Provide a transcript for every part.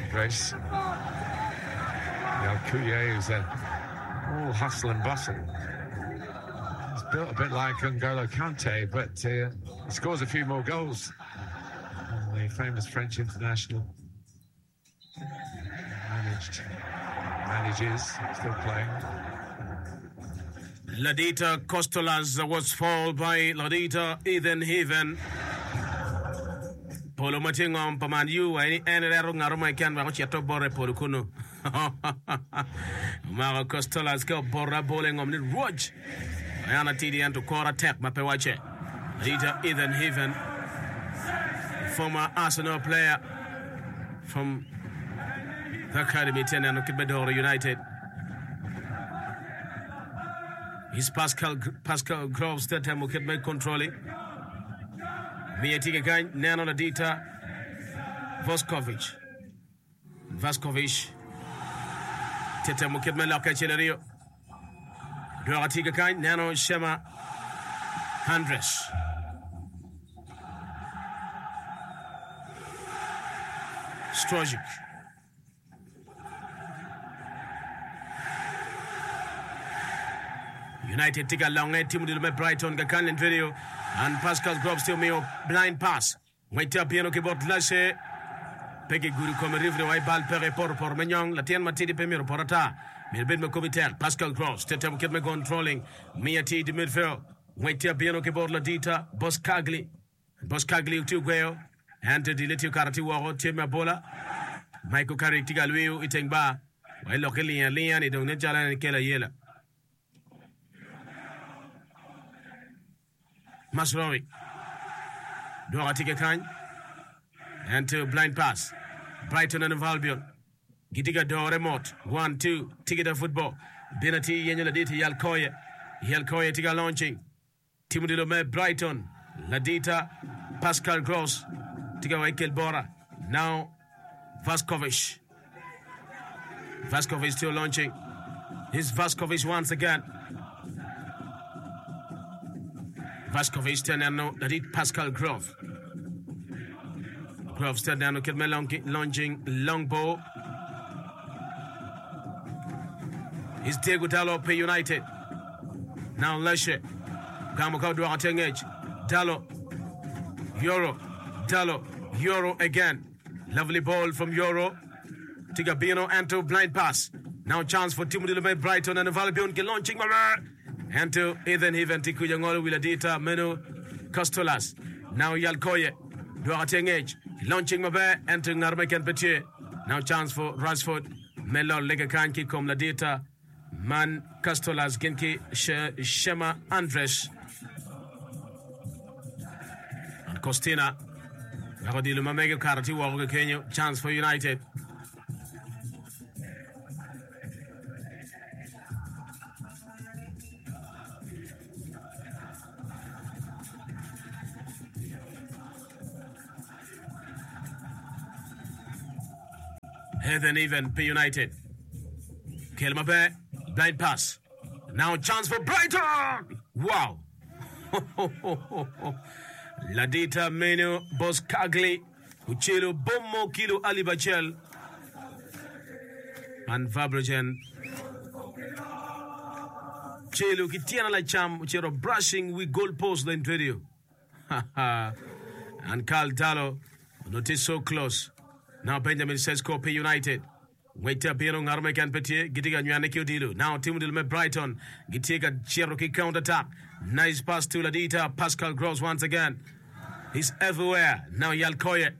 press. Yalkouye is all hustle and bustle. He's built a bit like N'Golo Kante, but he scores a few more goals. The famous French international manages, still playing. Ladita Costolas was fouled by Ladita Ethan Heaven. Polo Matingom Pamanyu, any error Naroma can watch your top bore Polukuno. Mara Costolas go Bora bowling on the Roj. Ayana Tidi and to core attack Mapewache. Ladita Ethan Heaven, former Arsenal player from the Academy 10 and Kibedoro United. He's Pascal Groves that time will make controlling. Miatika Gain, Nano Ladita, Voskovic. Teta Mukidme Laka Chilerio. Doratika Gain, Nano Shema Andres. Strojic. United take a long team with Brighton Gakan and video and Pascal Groves still me blind pass. Wait up piano keyboard lashe. Peggy Guru come river white ball per Menyong, Latian Matidi Pemir Porata. Milbin Macomitel, Pascal Groves, Tetem kept me controlling. Miati de midfield. Wait up piano keyboard Ladita, Boscagli Tugueo, and the Dilitio Karati Waro, Tim Bola. Michael Carrick Tigalu, Itengba. While locally and Lian, it don't need Jalan and Kela Yela. Masrowi. Doratika Khan. And to blind pass. Brighton and Valbion. Gitiga do remote. 1-2. Ticket of football. Benati Yenuladita Yalkoye. Yalkoye Tiga launching. Timudilome Brighton. Ladita Pascal Gross. Tiga Waikel Bora. Now Vaskovic. Vaskovic still launching. Here's Vaskovic once again. Vaskovic stand down that it Pascal Grove. Grove stand down to launching long ball. It's Diego Dallo P United. Now Leshe. Gamoko Duateng edge. Dallo. Euro again. Lovely ball from Euro. Tigabino and to blind pass. Now chance for Timothy Brighton and Valbion launching. And to Ethan Heaven Tikuyangolo Wiladita Menu Costolas. Now Yalkoye. Duateng edge. Launching Mabe and to Narmekan Petier. Now chance for Rashford. Melo Legakan Kikom Ladita. Man Costolas Genki Shema Andres. And Costina. Rodilu Mamega Karati Walker Kenya. Chance for United. Heathen even P United. Kelmabe, blind pass. Now chance for Brighton. Wow. Ladita Menu Boscagli. Uchelo Bommo Kilo Alibachel. And Fabrigen. Chelo Kitiana La Cham. Uchero brushing with goalpost the interior. And Carl Dallo. Not so close. Now Benjamin Sesko P United. Wait up here on Armekan Petier, getting a Nyanekio Dilu. Now Timudil Brighton. Gitiga Cherokee counter attack. Nice pass to Ladita. Pascal Gross once again. He's everywhere. Now Yalkoye.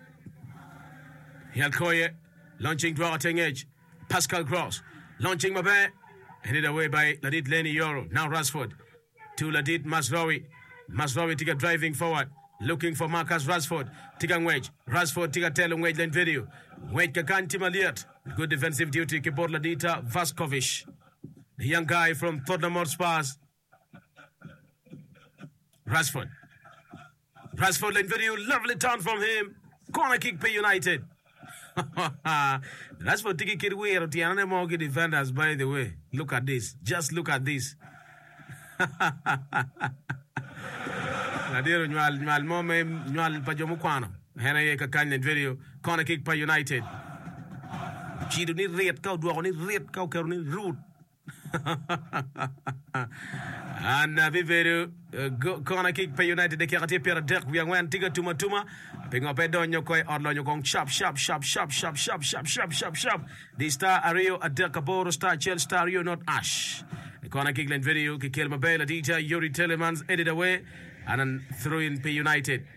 Launching Duateng edge. Pascal Gross. Launching Mabe. Headed away by Ladit Lenny Euro. Now Rashford. To Ladit Masraoui. Masraoui Tiga driving forward. Looking for Marcus Rashford. Tigang Wedge. Rashford Tiga Telung Wedge Len video. Wedge Kakan Timaliat. Good defensive duty. Keyboard Ladita Vaskovic. The young guy from Tottenham Hotspurs. Rashford Len video. Lovely turn from him. Corner kick P United. Rashford Tiki Kid way of the animal defenders, by the way. Look at this. Just look at this. Nadiro Nyal Mome Nyal Pajomukwano. Henry Kakan video. Corner kick by United. Chido ni riet kau dua ni riet kau kau ni root. And viveru corner kick pe United de kati pera dek wi angwan tiga tuma pingo pe donyo koy orlo nyokong sharp the star Ario Adekaboro star Chelsea star Rio not Ash. The corner kick len video ki Kelma Bela DJ Yuri Telemans edit away and then throw in pe United.